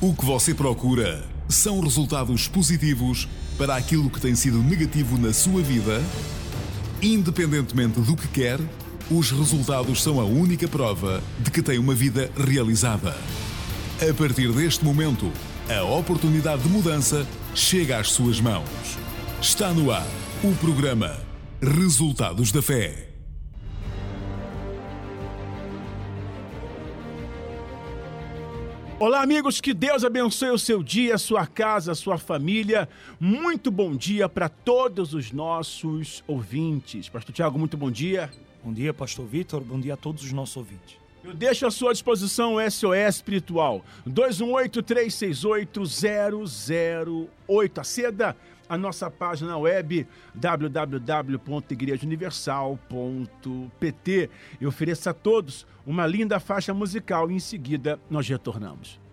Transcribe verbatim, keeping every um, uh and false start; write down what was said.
O que você procura são resultados positivos para aquilo que tem sido negativo na sua vida? Independentemente do que quer, os resultados são a única prova de que tem uma vida realizada. A partir deste momento, a oportunidade de mudança chega às suas mãos. Está no ar o programa Resultados da Fé. Olá, amigos, que Deus abençoe o seu dia, a sua casa, a sua família. Muito bom dia para todos os nossos ouvintes. Pastor Tiago, muito bom dia. Bom dia, Pastor Vitor. Bom dia a todos os nossos ouvintes. Eu deixo à sua disposição o S O S Espiritual, dois um oito, três seis oito, zero zero oito. Aceda a nossa página web w w w ponto igreja universal ponto p t. Eu ofereço a todos uma linda faixa musical e em seguida nós retornamos.